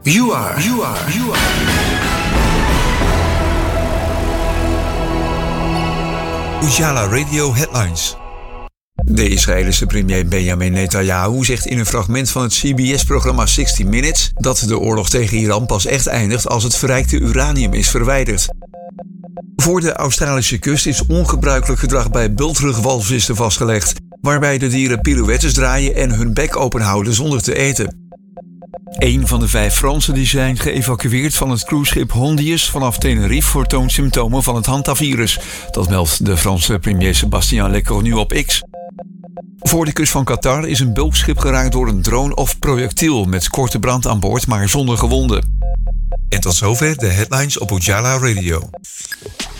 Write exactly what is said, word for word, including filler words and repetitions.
You are, you are, you are. Ujala Radio Headlines. De Israëlische premier Benjamin Netanyahu zegt in een fragment van het C B S-programma zestig Minutes dat de oorlog tegen Iran pas echt eindigt als het verrijkte uranium is verwijderd. Voor de Australische kust is ongebruikelijk gedrag bij bultrugwalvissen vastgelegd, waarbij de dieren pirouettes draaien en hun bek openhouden zonder te eten. Een van de vijf Fransen die zijn geëvacueerd van het cruiseschip Hondius vanaf Tenerife vertoont symptomen van het hantavirus. Dat meldt de Franse premier Sébastien Lecornu op X. Voor de kust van Qatar is een bulkschip geraakt door een drone of projectiel met korte brand aan boord, maar zonder gewonden. En tot zover de headlines op Ujala Radio.